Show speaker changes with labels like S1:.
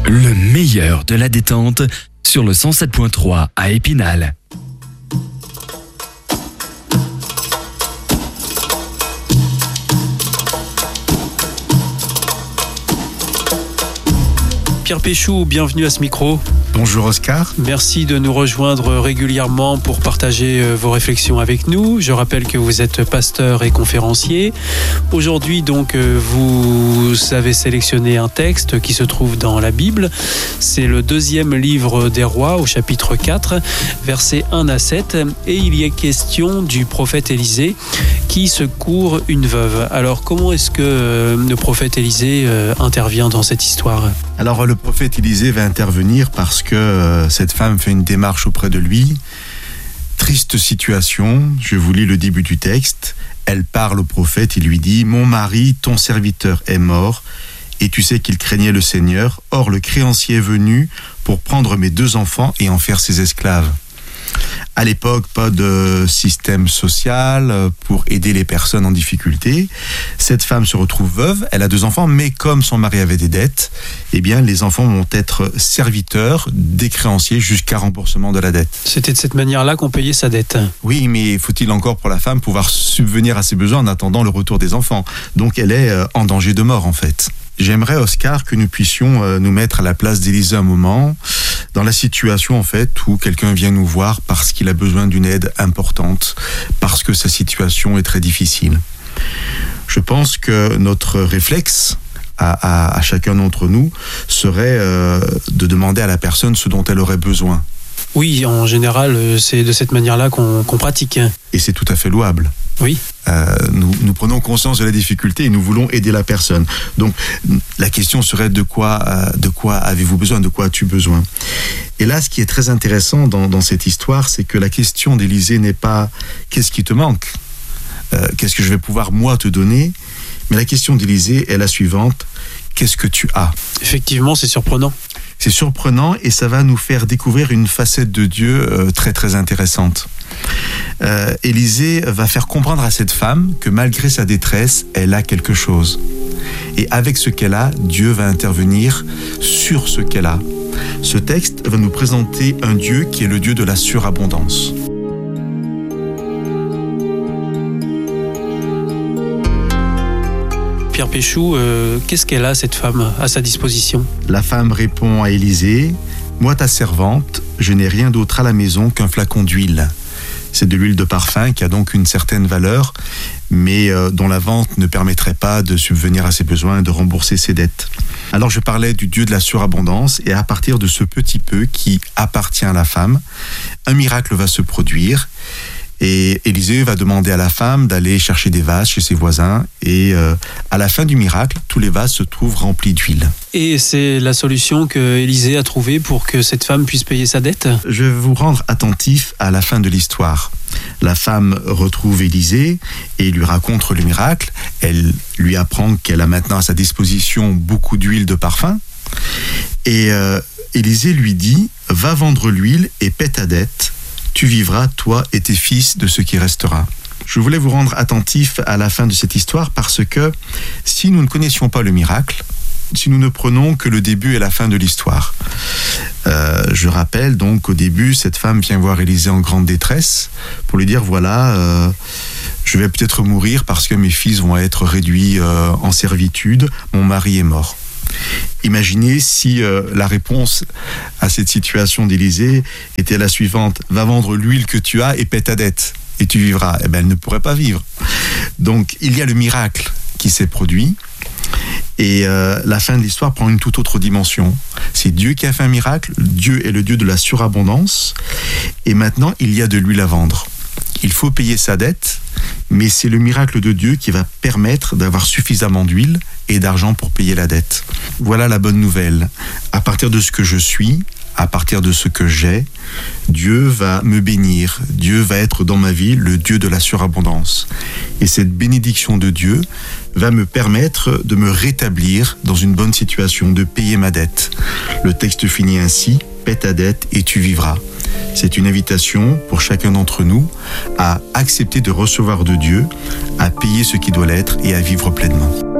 S1: Le meilleur de la détente sur le 107.3 à Épinal.
S2: Pierre Péchou, bienvenue à ce micro.
S3: Bonjour Oscar.
S2: Merci de nous rejoindre régulièrement pour partager vos réflexions avec nous. Je rappelle que vous êtes pasteur et conférencier. Aujourd'hui, donc, vous avez sélectionné un texte qui se trouve dans la Bible. C'est le 2e livre des Rois, au chapitre 4, versets 1 à 7. Et il y est question du prophète Élisée qui secourt une veuve. Alors, comment est-ce que le prophète Élisée intervient dans cette histoire ?
S3: Alors, le prophète Élisée va intervenir parce que cette femme fait une démarche auprès de lui. Triste situation, je vous lis le début du texte. Elle parle au prophète et lui dit « Mon mari, ton serviteur, est mort, et tu sais qu'il craignait le Seigneur. Or, le créancier est venu pour prendre mes 2 enfants et en faire ses esclaves. » À l'époque, pas de système social pour aider les personnes en difficulté. Cette femme se retrouve veuve, elle a 2 enfants, mais comme son mari avait des dettes, eh bien, les enfants vont être serviteurs des créanciers jusqu'à remboursement de la dette.
S2: C'était de cette manière-là qu'on payait sa dette.
S3: Oui, mais faut-il encore pour la femme pouvoir subvenir à ses besoins en attendant le retour des enfants ? Donc elle est en danger de mort en fait. J'aimerais, Oscar, que nous puissions nous mettre à la place d'Élisée un moment, dans la situation en fait où quelqu'un vient nous voir parce qu'il a besoin d'une aide importante, parce que sa situation est très difficile. Je pense que notre réflexe à chacun d'entre nous serait de demander à la personne ce dont elle aurait besoin.
S2: Oui, en général, c'est de cette manière-là qu'on pratique.
S3: Et c'est tout à fait louable.
S2: Oui.
S3: Nous prenons conscience de la difficulté et nous voulons aider la personne. Donc, la question serait de quoi avez-vous besoin, de quoi as-tu besoin ? Et là, ce qui est très intéressant dans cette histoire, c'est que la question d'Élisée n'est pas « qu'est-ce qui te manque ? Qu'est-ce que je vais pouvoir moi te donner ?» Mais la question d'Élisée est la suivante « qu'est-ce que tu as ?»
S2: Effectivement, c'est surprenant.
S3: C'est surprenant et ça va nous faire découvrir une facette de Dieu très très intéressante. Élisée va faire comprendre à cette femme que malgré sa détresse, elle a quelque chose. Et avec ce qu'elle a, Dieu va intervenir sur ce qu'elle a. Ce texte va nous présenter un Dieu qui est le Dieu de la surabondance.
S2: Pierre Péchou, qu'est-ce qu'elle a, cette femme, à sa disposition ?
S3: La femme répond à Élisée, « Moi, ta servante, je n'ai rien d'autre à la maison qu'un flacon d'huile. » C'est de l'huile de parfum qui a donc une certaine valeur, mais dont la vente ne permettrait pas de subvenir à ses besoins et de rembourser ses dettes. Alors je parlais du Dieu de la surabondance, et à partir de ce petit peu qui appartient à la femme, un miracle va se produire. Et Élisée va demander à la femme d'aller chercher des vases chez ses voisins. Et à la fin du miracle, tous les vases se trouvent remplis d'huile.
S2: Et c'est la solution que Élisée a trouvée pour que cette femme puisse payer sa dette ?
S3: Je vais vous rendre attentif à la fin de l'histoire. La femme retrouve Élisée et lui raconte le miracle. Elle lui apprend qu'elle a maintenant à sa disposition beaucoup d'huile de parfum. Et Élisée lui dit « Va vendre l'huile et paie ta dette. Tu vivras, toi et tes fils, de ce qui restera. » Je voulais vous rendre attentif à la fin de cette histoire parce que si nous ne connaissions pas le miracle, si nous ne prenons que le début et la fin de l'histoire, je rappelle donc qu'au début, cette femme vient voir Élisée en grande détresse pour lui dire « Voilà, je vais peut-être mourir parce que mes fils vont être réduits en servitude, mon mari est mort. » Imaginez si la réponse à cette situation d'Élisée était la suivante « Va vendre l'huile que tu as et paie ta dette, et tu vivras. » Eh bien, elle ne pourrait pas vivre. Donc, il y a le miracle qui s'est produit, et la fin de l'histoire prend une toute autre dimension. C'est Dieu qui a fait un miracle, Dieu est le Dieu de la surabondance, et maintenant, il y a de l'huile à vendre. Il faut payer sa dette, mais c'est le miracle de Dieu qui va permettre d'avoir suffisamment d'huile et d'argent pour payer la dette. Voilà la bonne nouvelle. À partir de ce que je suis, à partir de ce que j'ai, Dieu va me bénir. Dieu va être dans ma vie le Dieu de la surabondance. Et cette bénédiction de Dieu va me permettre de me rétablir dans une bonne situation, de payer ma dette. Le texte finit ainsi, « Paie ta dette et tu vivras ». C'est une invitation pour chacun d'entre nous à accepter de recevoir de Dieu, à payer ce qui doit l'être et à vivre pleinement.